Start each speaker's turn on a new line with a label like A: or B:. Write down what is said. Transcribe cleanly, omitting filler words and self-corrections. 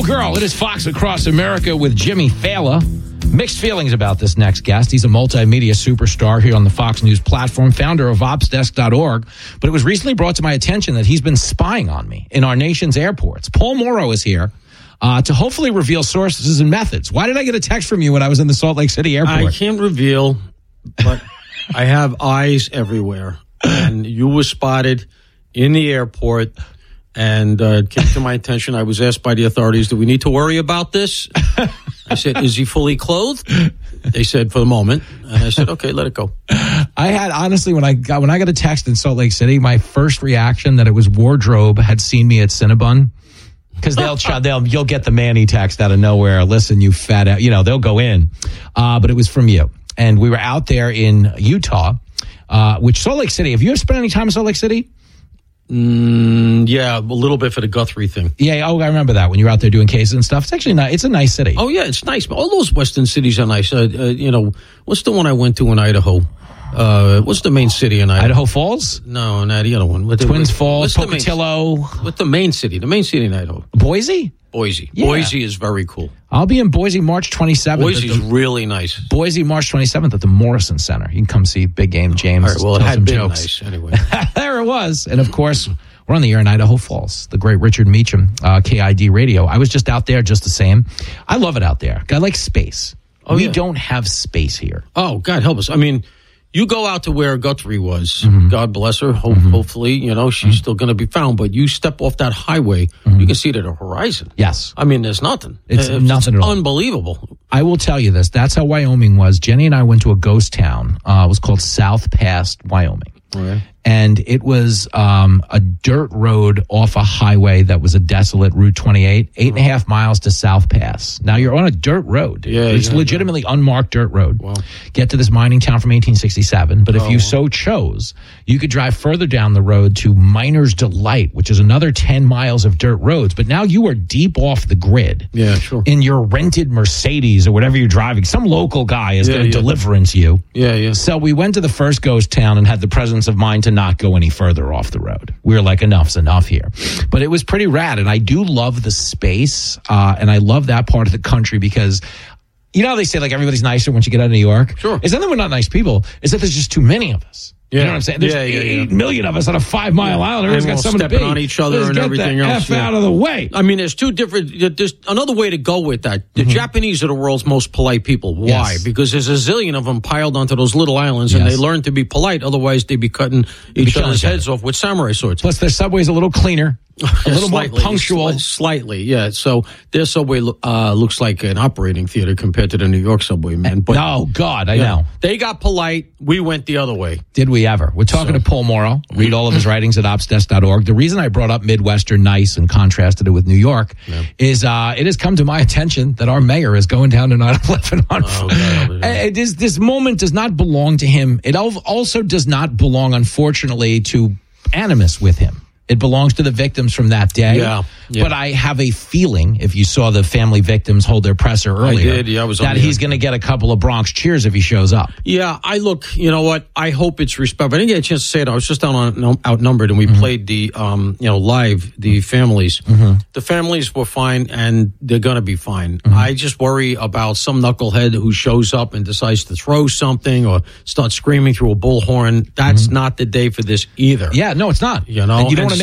A: girl. It is Fox Across America with Jimmy Fallon. Mixed feelings about this next guest. He's a multimedia superstar here on the Fox News platform, founder of opsdesk.org. But it was recently brought to my attention that he's been spying on me in our nation's airports. Paul Mauro is here to hopefully reveal sources and methods. Why did I get a text from you when I was in the Salt Lake City airport?
B: I can't reveal, but I have eyes everywhere. And you were spotted in the airport. And it came to my attention. I was asked by the authorities, do we need to worry about this? I said, is he fully clothed? They said, for the moment. And I said, okay, let it go.
A: I had, honestly, when I got a text in Salt Lake City, my first reaction that it was Wardrobe had seen me at Cinnabon. Because you'll get the Manny text out of nowhere. Listen, you fat out. They'll go in. But it was from you. And we were out there in Utah, which Salt Lake City. Have you ever spent any time in Salt Lake City?
B: Yeah, a little bit for the Guthrie thing.
A: Yeah, I remember that when you were out there doing cases and stuff. It's actually nice. It's a nice city.
B: Oh, yeah, it's nice. All those western cities are nice. What's the one I went to in Idaho? What's the main city in Idaho?
A: Idaho Falls?
B: No, not the other one.
A: Twins Falls, Pocatello.
B: What's the main city? The main city in Idaho?
A: Boise?
B: Boise.
A: Yeah.
B: Boise is very cool.
A: I'll be in Boise March 27th.
B: Boise's really nice.
A: Boise March 27th at the Morrison Center. You can come see Big Game James.
B: All right, well, it had been
A: jokes.
B: nice anyway.
A: There it was. And of course, we're on the air in Idaho Falls. The great Richard Meacham, KID Radio. I was just out there just the same. I love it out there. I like space. We don't have space here.
B: Oh, God help us. I mean, you go out to where Guthrie was. God bless her. Hopefully, she's still going to be found. But you step off that highway, you can see to the horizon.
A: Yes.
B: I mean, there's nothing.
A: It's nothing at all.
B: Unbelievable.
A: I will tell you this. That's how Wyoming was. Jenny and I went to a ghost town. It was called South Pass, Wyoming.
B: Okay.
A: And it was a dirt road off a highway that was a desolate Route 28, 8.5 miles to South Pass. Now you're on a dirt road. It's legitimately unmarked dirt road.
B: Wow.
A: Get to this mining town from 1867. But if you so chose, you could drive further down the road to Miner's Delight, which is another 10 miles of dirt roads. But now you are deep off the grid.
B: Yeah, sure.
A: In your rented Mercedes or whatever you're driving. Some local guy is going to deliverance you.
B: Yeah.
A: So we went to the first ghost town and had the presence of mind to not go any further off the road. We were like, enough's enough here. But it was pretty rad, and I do love the space, and I love that part of the country because, how they say, like, everybody's nicer once you get out of New York?
B: Sure.
A: It's not that we're not nice people. It's that there's just too many of us.
B: Yeah.
A: You know what I'm saying? There's 8 million of us on a 5 mile island. Everyone's got something to be.
B: On each other and everything
A: get the
B: else.
A: F out of the way.
B: I mean, there's another way to go with that. The Japanese are the world's most polite people. Why?
A: Yes.
B: Because there's a zillion of them piled onto those little islands, and they learn to be polite. Otherwise, they'd be cutting each other's heads off with samurai swords.
A: Plus, their subway's a little cleaner. A little more punctual.
B: Slightly, yeah. So their subway looks like an operating theater compared to the New York subway, man. But,
A: oh, God, I know.
B: They got polite. We went the other way.
A: Did we ever? We're talking to Paul Mauro. Read all of his writings at opsdesk.org. The reason I brought up Midwestern nice and contrasted it with New York is it has come to my attention that our mayor is going down to 9/11 on this moment does not belong to him. It also does not belong, unfortunately, to animus with him. It belongs to the victims from that day. Yeah. But I have a feeling, if you saw the family victims hold their presser earlier,
B: I did. Yeah, I was
A: that he's going to get a couple of Bronx cheers if he shows up.
B: Yeah, you know what? I hope it's respect. I didn't get a chance to say it. I was just outnumbered, and we played the, live, the families. The families were fine, and they're going to be fine. I just worry about some knucklehead who shows up and decides to throw something or start screaming through a bullhorn. That's not the day for this either.
A: Yeah, no, it's not.
B: And you don't want to